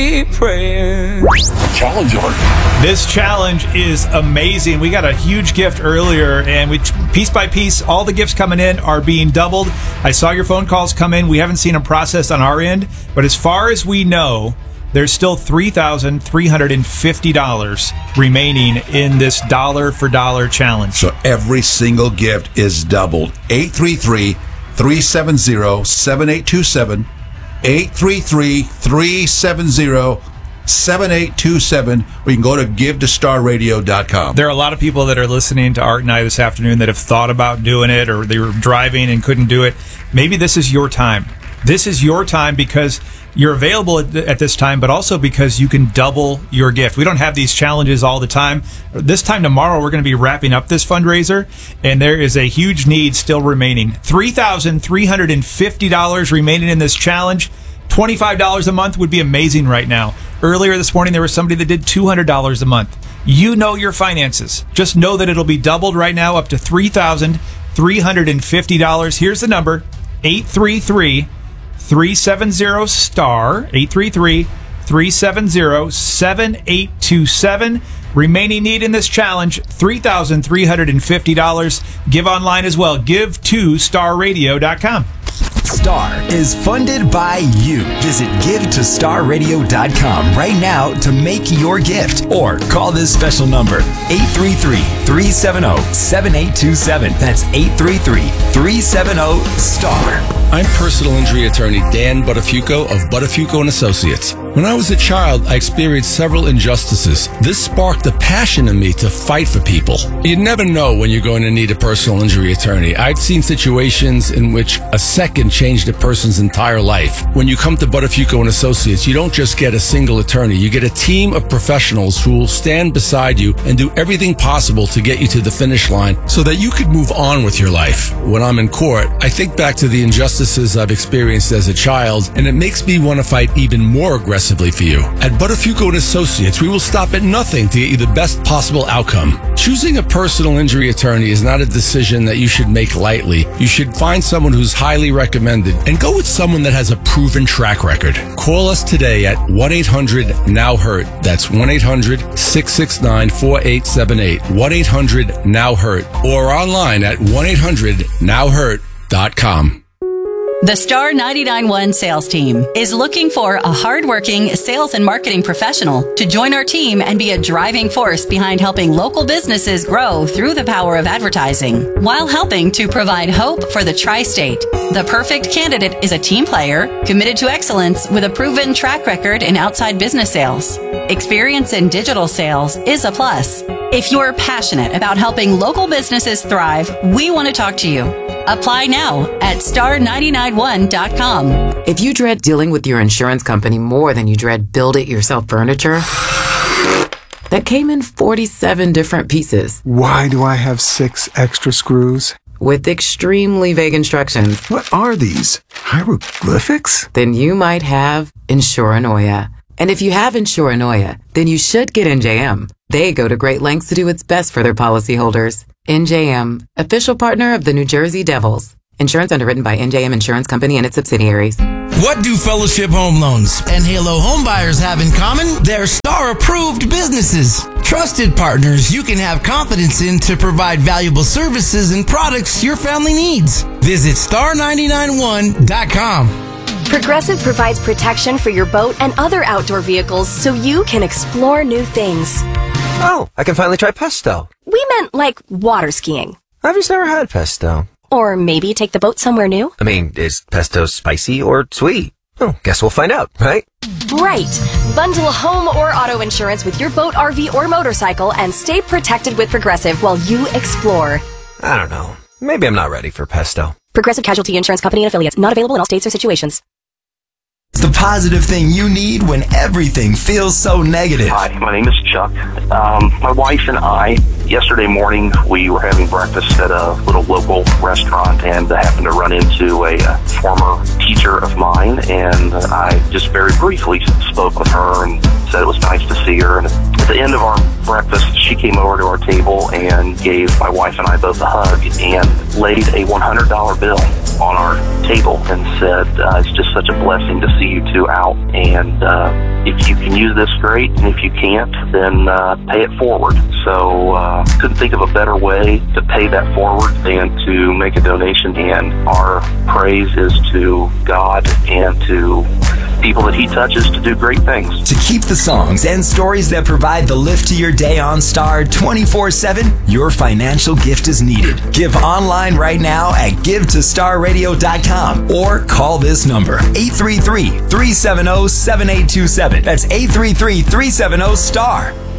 prayer. Challenge alert. This challenge is amazing. We got a huge gift earlier, and piece by piece, all the gifts coming in are being doubled. I saw your phone calls come in. We haven't seen them processed on our end, but as far as we know, there's still $3,350 remaining in this dollar for dollar challenge. So every single gift is doubled. 833-370-7827. 833-370-7827. Or you can go to givetostarradio.com. There are a lot of people that are listening to Art and I this afternoon that have thought about doing it, or they were driving and couldn't do it. Maybe this is your time. This is your time because you're available at this time, but also because you can double your gift. We don't have these challenges all the time. This time tomorrow, we're going to be wrapping up this fundraiser, and there is a huge need still remaining. $3,350 remaining in this challenge. $25 a month would be amazing right now. Earlier this morning, there was somebody that did $200 a month. You know your finances. Just know that it'll be doubled right now up to $3,350. Here's the number, 833-370-STAR, 833-370-7827. Remaining need in this challenge, $3,350. Give online as well. Give2starradio.com. Star is funded by you. Visit givetostarradio.com right now to make your gift or call this special number 833-370-7827. That's 833-370-STAR. I'm personal injury attorney Dan Buttafuoco of Buttafuoco & Associates. When I was a child, I experienced several injustices. This sparked a passion in me to fight for people. You never know when you're going to need a personal injury attorney. I've seen situations in which a second changed a person's entire life. When you come to Buttafuoco & Associates, you don't just get a single attorney. You get a team of professionals who will stand beside you and do everything possible to get you to the finish line so that you could move on with your life. When I'm in court, I think back to the injustices I've experienced as a child, and it makes me want to fight even more aggressively for you. At Buttafuoco & Associates, we will stop at nothing to get you the best possible outcome. Choosing a personal injury attorney is not a decision that you should make lightly. You should find someone who's highly recommended and go with someone that has a proven track record. Call us today at 1-800-NOW-HURT. That's 1-800-669-4878. 1-800-NOW-HURT. Or online at 1-800-NOW-HURT.com. The Star 99.1 sales team is looking for a hardworking sales and marketing professional to join our team and be a driving force behind helping local businesses grow through the power of advertising, while helping to provide hope for the tri-state. The perfect candidate is a team player, committed to excellence with a proven track record in outside business sales. Experience in digital sales is a plus. If you're passionate about helping local businesses thrive, we want to talk to you. Apply now at star991.com. If you dread dealing with your insurance company more than you dread build-it-yourself furniture that came in 47 different pieces. Why do I have 6 extra screws? With extremely vague instructions. What are these? Hieroglyphics? Then you might have Insuranoia. And if you have Insuranoia, then you should get NJM. They go to great lengths to do what's best for their policyholders. NJM, official partner of the New Jersey Devils. Insurance underwritten by NJM Insurance Company and its subsidiaries. What do Fellowship Home Loans and Halo Home Buyers have in common? They're Star-approved businesses. Trusted partners you can have confidence in to provide valuable services and products your family needs. Visit star991.com. Progressive provides protection for your boat and other outdoor vehicles so you can explore new things. Oh, I can finally try pesto. We meant like water skiing. I've just never had pesto. Or maybe take the boat somewhere new. I mean, is pesto spicy or sweet? Oh, guess we'll find out, right? Right. Bundle home or auto insurance with your boat, RV, or motorcycle and stay protected with Progressive while you explore. I don't know. Maybe I'm not ready for pesto. Progressive Casualty Insurance Company and Affiliates. Not available in all states or situations. It's the positive thing you need when everything feels so negative. Hi, my name is Chuck. My wife and I, yesterday morning, we were having breakfast at a little local restaurant, and I happened to run into a former teacher of mine, and I just very briefly spoke with her and said it was nice to see her, and At the end of our breakfast, she came over to our table and gave my wife and I both a hug and laid a $100 bill on our table and said, it's just such a blessing to see you two out, and if you can use this, great, and if you can't, then pay it forward. So couldn't think of a better way to pay that forward than to make a donation, and our praise is to God and to people that He touches to do great things. To keep the songs and stories that provide the lift to your day on Star 24/7, your financial gift is needed. Give online right now at givetostarradio.com or call this number, 833-370-7827. That's 833-370-STAR.